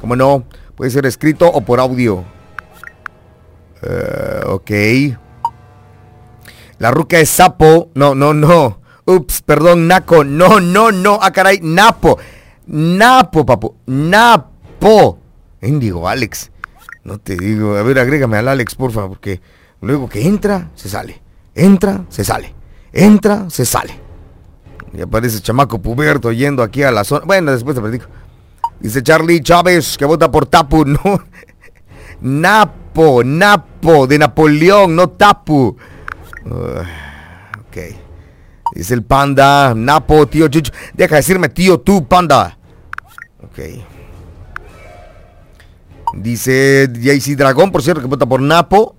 ¿Cómo no? Puede ser escrito o por audio. Ok. La ruca es sapo. No. Ups, perdón, naco. No. Ah, caray, napo. Napo, papu. Napo. Índigo, Alex. No te digo. A ver, agrégame al Alex, porfa, porque luego que entra, se sale. Entra, se sale. Entra, se sale. Y aparece chamaco puberto yendo aquí a la zona. Bueno, después te platico. Dice Charlie Chávez que vota por Tapu. No. Napo, de Napoleón, no Tapu. Ok. Dice el Panda, Napo, tío Chucho. Deja de decirme tío tú, Panda. Ok. Dice JC Dragón, por cierto, que vota por Napo.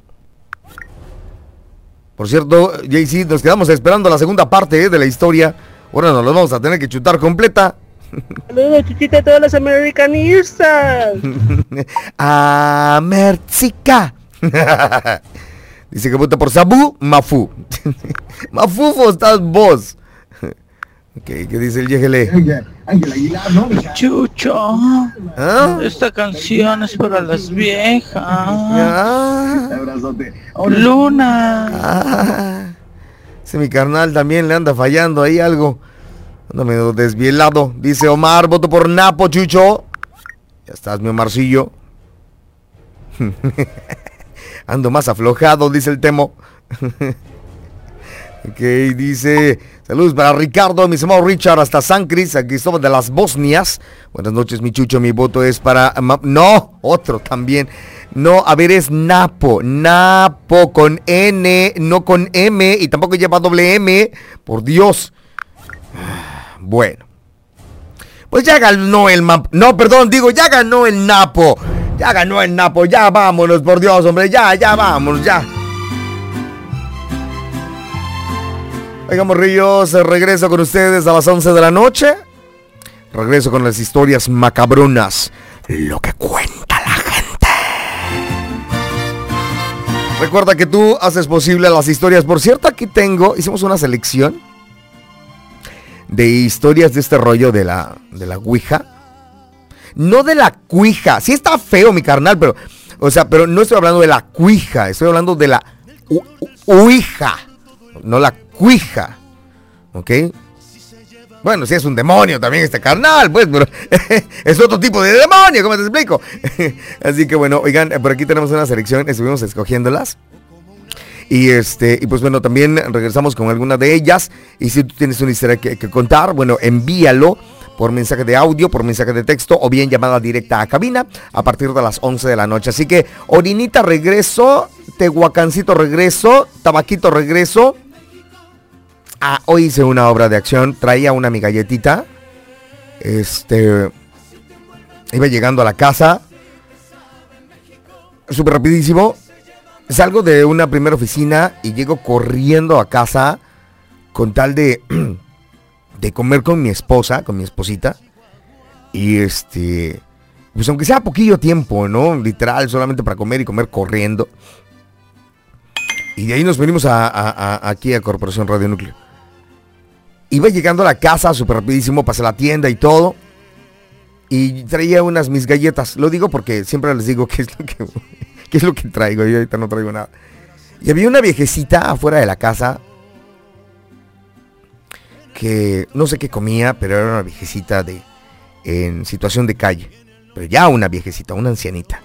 Por cierto, JC, nos quedamos esperando la segunda parte de la historia. Ahora nos lo vamos a tener que chutar completa. Saludos, Chuchita, a todas las americanistas. Merzica. Dice que vota por Sabu Mafu. Mafufo estás vos. Ok, ¿qué dice el YGL? Chucho, esta canción es para las viejas. Luna. Ese mi carnal también le anda fallando ahí algo. Anda medio desvielado. Dice Omar, voto por Napo, Chucho. Ya estás, mi Omarcillo. Ando más aflojado, dice el Temo. Ok, dice, saludos para Ricardo, mi estimado Richard, hasta San Cris, a Cristóbal de las Bosnias. Buenas noches, mi Chucho, mi voto es para... No, otro también. No, a ver, es Napo. Napo con N, no con M, y tampoco lleva doble M. Por Dios. Bueno. Pues ya ganó el map. No, perdón, digo, ya ganó el Napo. Ya ganó el Napo, ya vámonos, por Dios, hombre, ya vámonos, ya. Oigan, morrillos, regreso con ustedes a las 11 de la noche. Regreso con las historias macabronas. Lo que cuenta la gente. Recuerda que tú haces posible las historias. Por cierto, aquí hicimos una selección de historias de este rollo de la Ouija. No de la cuija. Sí está feo, mi carnal, pero no estoy hablando de la cuija. Estoy hablando de la Ouija. No la cuija. ¿Ok? Bueno, sí es un demonio también este carnal, pues, pero es otro tipo de demonio, ¿cómo te explico? Así que bueno, oigan, por aquí tenemos una selección, estuvimos escogiéndolas. Y pues bueno, también regresamos con alguna de ellas. Y si tú tienes una historia que contar, bueno, envíalo por mensaje de audio, por mensaje de texto o bien llamada directa a cabina a partir de las 11 de la noche. Así que Orinita regreso, Tehuacancito regreso, Tabaquito regreso. Hoy hice una obra de acción, traía mi galletita. Iba llegando a la casa, súper rapidísimo. Salgo de una primera oficina y llego corriendo a casa con tal de comer con mi esposa, con mi esposita. Y pues aunque sea poquillo tiempo, ¿no? Literal, solamente para comer y comer corriendo. Y de ahí nos venimos aquí a Corporación Radio Núcleo. Iba llegando a la casa súper rapidísimo, pasé a la tienda y todo. Y traía mis galletas. Lo digo porque siempre les digo qué es lo que traigo. Yo ahorita no traigo nada. Y había una viejecita afuera de la casa que no sé qué comía, pero era una viejecita en situación de calle. Pero ya una viejecita, una ancianita.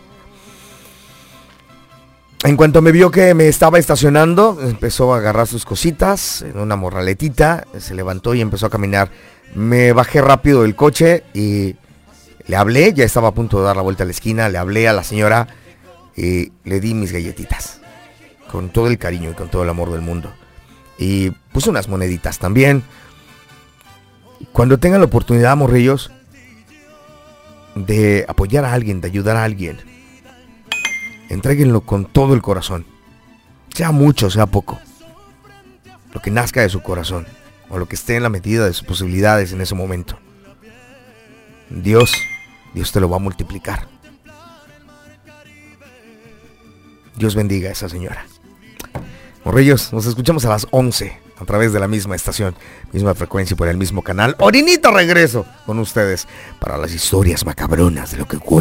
En cuanto me vio que me estaba estacionando, empezó a agarrar sus cositas en una morraletita, se levantó y empezó a caminar. Me bajé rápido del coche y le hablé, ya estaba a punto de dar la vuelta a la esquina, le hablé a la señora y le di mis galletitas, con todo el cariño y con todo el amor del mundo. Y puse unas moneditas también. Cuando tengan la oportunidad, morrillos, de apoyar a alguien, de ayudar a alguien, entréguenlo con todo el corazón. Sea mucho, sea poco. Lo que nazca de su corazón. O lo que esté en la medida de sus posibilidades en ese momento. Dios te lo va a multiplicar. Dios bendiga a esa señora. Morrillos, nos escuchamos a las 11 a través de la misma estación, misma frecuencia y por el mismo canal. Orinita regreso con ustedes para las historias macabronas de lo que cuenta.